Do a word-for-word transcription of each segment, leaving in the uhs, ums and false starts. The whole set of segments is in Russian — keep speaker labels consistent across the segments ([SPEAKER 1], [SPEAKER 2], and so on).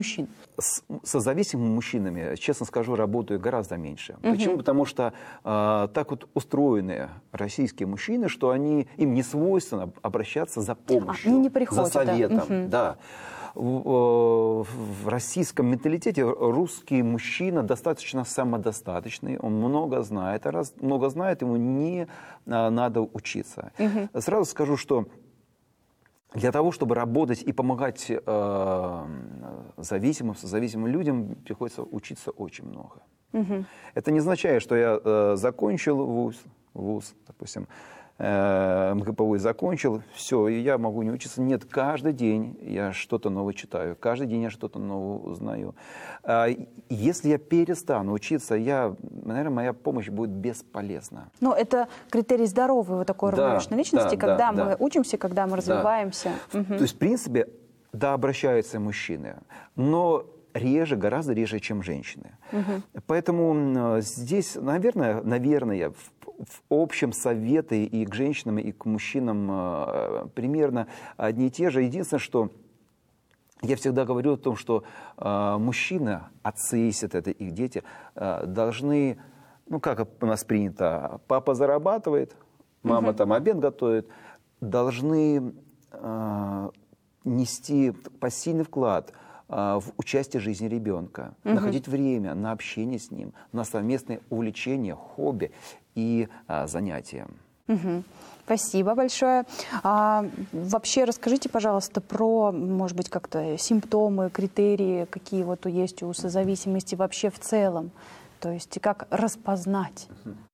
[SPEAKER 1] мужчин?
[SPEAKER 2] С созависимыми мужчинами, честно скажу, работаю гораздо меньше.
[SPEAKER 1] Угу.
[SPEAKER 2] Почему? Потому что э, так вот устроены российские мужчины, что они, им не свойственно обращаться за помощью,
[SPEAKER 1] а, не приходят,
[SPEAKER 2] за советом.
[SPEAKER 1] Да. Угу.
[SPEAKER 2] Да. В, в российском менталитете русский мужчина достаточно самодостаточный, он много знает, а раз много знает, ему не а, надо учиться. Угу. Сразу скажу, что для того, чтобы работать и помогать э, зависимым, созависимым людям, приходится учиться очень много. Угу. Это не означает, что я э, закончил вуз, вуз, допустим, э, МГПУ закончил, все, и я могу не учиться. Нет, каждый день я что-то новое читаю, каждый день я что-то новое узнаю. А если я перестану учиться, я, наверное, моя помощь будет бесполезна.
[SPEAKER 1] Но это критерий здоровой вот такой
[SPEAKER 2] да,
[SPEAKER 1] уравновешенной личности,
[SPEAKER 2] да,
[SPEAKER 1] когда
[SPEAKER 2] да,
[SPEAKER 1] мы
[SPEAKER 2] да.
[SPEAKER 1] учимся, когда мы развиваемся.
[SPEAKER 2] Да.
[SPEAKER 1] Угу.
[SPEAKER 2] То есть, в принципе, да, обращаются мужчины, но реже, гораздо реже, чем женщины. Угу. Поэтому здесь, наверное, наверное, в, в общем советы и к женщинам, и к мужчинам примерно одни и те же. Единственное, что я всегда говорю о том, что э, мужчины, отцы, если это их дети, э, должны, ну как у нас принято, папа зарабатывает, мама угу. там обед готовит, должны э, нести посильный вклад э, в участие в жизни ребенка, угу. находить время на общение с ним, на совместные увлечения, хобби и э, занятия.
[SPEAKER 1] Угу. Спасибо большое. А, вообще расскажите, пожалуйста, про, может быть, как-то симптомы, критерии, какие вот есть у созависимости вообще в целом. То есть как распознать?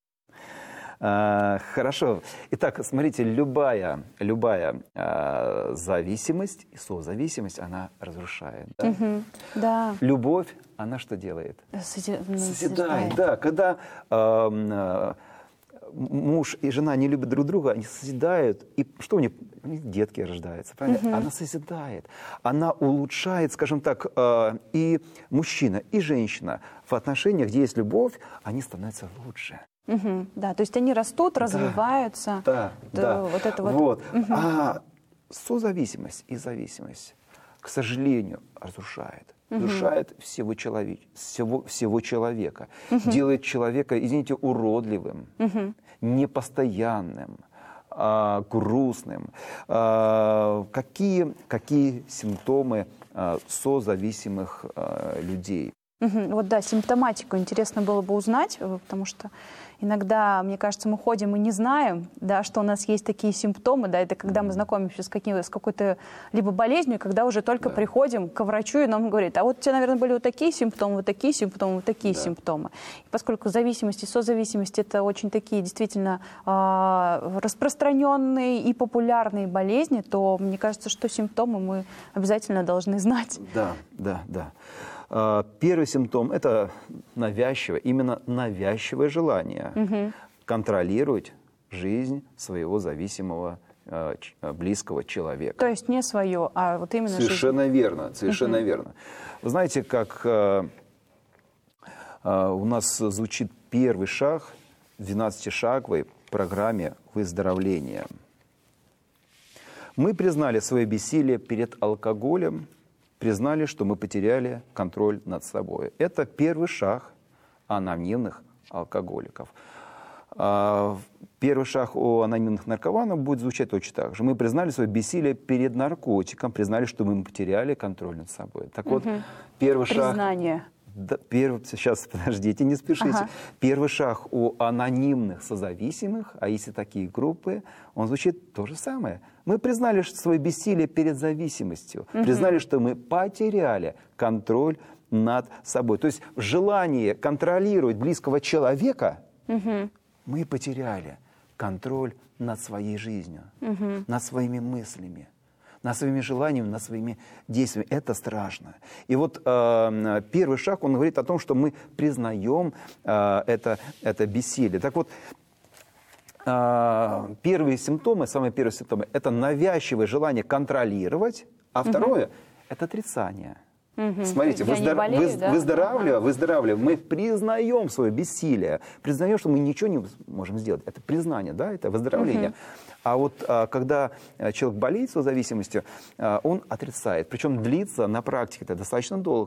[SPEAKER 2] А, хорошо. Итак, смотрите, любая, любая а, зависимость и созависимость, она разрушает. Да?
[SPEAKER 1] Угу. Да.
[SPEAKER 2] Любовь, она что делает?
[SPEAKER 1] Сози...
[SPEAKER 2] Созидает. Да, когда а, муж и жена не любят друг друга, они созидают, и что у них? У них детки рождаются, правильно? Угу. Она созидает, она улучшает, скажем так, и мужчина, и женщина в отношениях, где есть любовь, они становятся лучше.
[SPEAKER 1] Угу. Да, то есть они растут, развиваются.
[SPEAKER 2] Да, да. да.
[SPEAKER 1] Вот это вот.
[SPEAKER 2] вот.
[SPEAKER 1] Угу.
[SPEAKER 2] А созависимость и зависимость, к сожалению, разрушает. Разрушает угу. всего, человек, всего, всего человека. Угу. Делает человека, извините, уродливым, угу. непостоянным, а, грустным. А, какие, какие симптомы а, созависимых а, людей?
[SPEAKER 1] Угу. Вот да, симптоматику интересно было бы узнать, потому что иногда, мне кажется, мы ходим и не знаем, да, что у нас есть такие симптомы, да, это когда мы знакомимся с, каким, с какой-то либо болезнью, когда уже только да. приходим к врачу, и нам говорит, а вот у тебя, наверное, были вот такие симптомы, вот такие симптомы, вот такие да. симптомы. И поскольку зависимость и созависимость — это очень такие действительно э, распространенные и популярные болезни, то мне кажется, что симптомы мы обязательно должны знать.
[SPEAKER 2] Да, да, да. Первый симптом – это навязчивое, именно навязчивое желание угу. контролировать жизнь своего зависимого близкого человека.
[SPEAKER 1] То есть не свое, а вот именно
[SPEAKER 2] совершенно
[SPEAKER 1] жизнь.
[SPEAKER 2] верно, совершенно угу. верно. Вы знаете, как э, э, у нас звучит первый шаг в двенадцатишаговой программе выздоровления. Мы признали свое бессилие перед алкоголем, признали, что мы потеряли контроль над собой. Это первый шаг анонимных алкоголиков. Первый шаг у анонимных наркоманов будет звучать точно так же. Мы признали свое бессилие перед наркотиком, признали, что мы потеряли контроль над собой. Так вот, угу. первый
[SPEAKER 1] Признание.
[SPEAKER 2] шаг... Да, первый, сейчас, подождите, не спешите. Ага. Первый шаг у анонимных созависимых, а если такие группы, он звучит то же самое. Мы признали свое бессилие перед зависимостью, угу. признали, что мы потеряли контроль над собой. То есть желание контролировать близкого человека, угу. мы потеряли контроль над своей жизнью, угу. над своими мыслями, над своими желаниями, над своими действиями. Это страшно. И вот э, первый шаг, он говорит о том, что мы признаем э, это, это бессилие. Так вот, э, первые симптомы, самые первые симптомы, это навязчивое желание контролировать, а второе, угу. это отрицание.
[SPEAKER 1] Угу.
[SPEAKER 2] Смотрите, выздор...
[SPEAKER 1] болею,
[SPEAKER 2] выз...
[SPEAKER 1] да?
[SPEAKER 2] выздоравливая, выздоравливая, мы признаем свое бессилие, признаем, что мы ничего не можем сделать. Это признание, да, это выздоровление. Угу. А вот а, когда человек болеет с зависимостью, а, он отрицает. Причем длится на практике это достаточно долго.